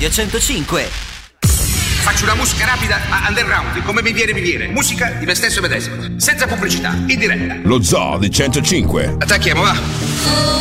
Radio 105. Faccio una musica rapida ma underground, come mi viene. Musica di me stesso medesimo, senza pubblicità, in diretta. Lo Zoo di 105. Attacchiamo, va.